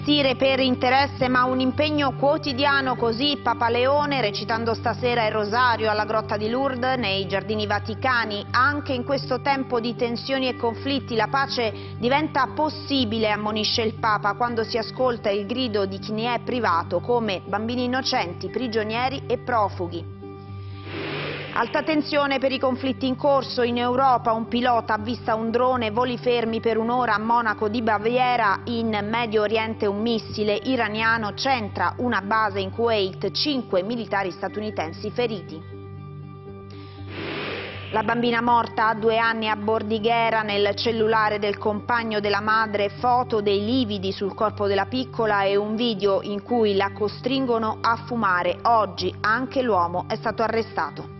Sire per interesse ma un impegno quotidiano, così Papa Leone recitando stasera il Rosario alla Grotta di Lourdes nei Giardini Vaticani. Anche in questo tempo di tensioni e conflitti la pace diventa possibile, ammonisce il Papa, quando si ascolta il grido di chi ne è privato, come bambini innocenti, prigionieri e profughi. Alta tensione per i conflitti in corso in Europa. Un pilota avvista un drone, voli fermi per un'ora a Monaco di Baviera. In Medio Oriente un missile iraniano centra una base in Kuwait, 5 militari statunitensi feriti. La bambina morta a 2 anni a Bordighera, nel cellulare del compagno della madre, foto dei lividi sul corpo della piccola e un video in cui la costringono a fumare. Oggi anche l'uomo è stato arrestato.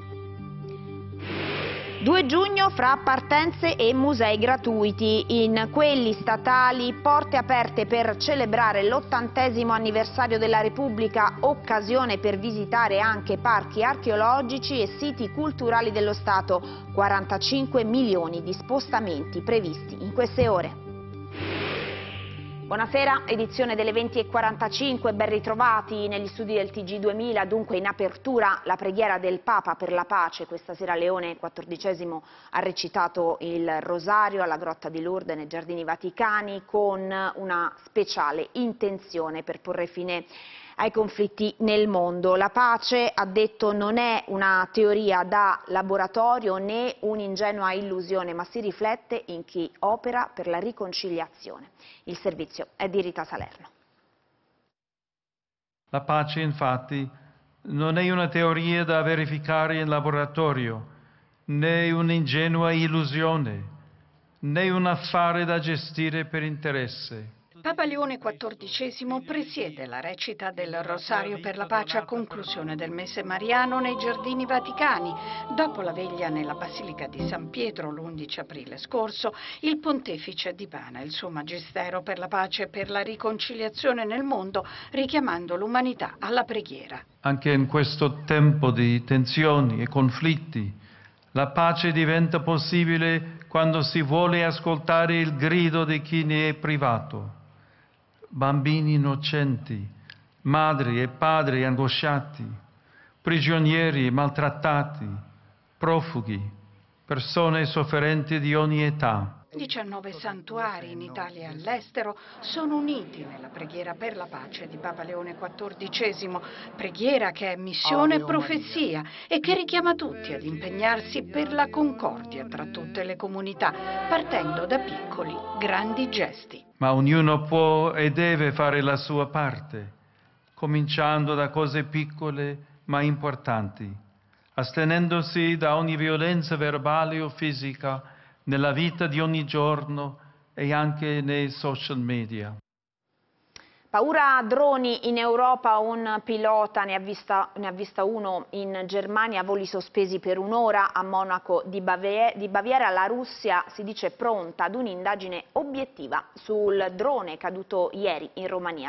2 giugno fra partenze e musei gratuiti. In quelli statali porte aperte per celebrare l'80° anniversario della Repubblica, occasione per visitare anche parchi archeologici e siti culturali dello Stato. 45 milioni di spostamenti previsti in queste ore. Buonasera, edizione delle 20:45, ben ritrovati negli studi del TG2000, dunque in apertura la preghiera del Papa per la pace. Questa sera Leone XIV ha recitato il Rosario alla Grotta di Lourdes nei Giardini Vaticani con una speciale intenzione per porre fine ai conflitti nel mondo. La pace, ha detto, non è una teoria da laboratorio né un'ingenua illusione, ma si riflette in chi opera per la riconciliazione. Il servizio è di Rita Salerno. La pace, infatti, non è una teoria da verificare in laboratorio, né un'ingenua illusione, né un affare da gestire per interesse. Papa Leone XIV presiede la recita del Rosario per la pace a conclusione del mese mariano nei Giardini Vaticani. Dopo la veglia nella Basilica di San Pietro l'11 aprile scorso, il pontefice divana il suo magistero per la pace e per la riconciliazione nel mondo, richiamando l'umanità alla preghiera. Anche in questo tempo di tensioni e conflitti, la pace diventa possibile quando si vuole ascoltare il grido di chi ne è privato. Bambini innocenti, madri e padri angosciati, prigionieri maltrattati, profughi, persone sofferenti di ogni età. 19 santuari in Italia e all'estero sono uniti nella preghiera per la pace di Papa Leone XIV, preghiera che è missione e profezia e che richiama tutti ad impegnarsi per la concordia tra tutte le comunità, partendo da piccoli, grandi gesti. Ma ognuno può e deve fare la sua parte, cominciando da cose piccole ma importanti, astenendosi da ogni violenza verbale o fisica nella vita di ogni giorno e anche nei social media. Paura droni in Europa, un pilota ne ha vista uno in Germania, voli sospesi per un'ora a Monaco di Baviera. La Russia si dice pronta ad un'indagine obiettiva sul drone caduto ieri in Romania.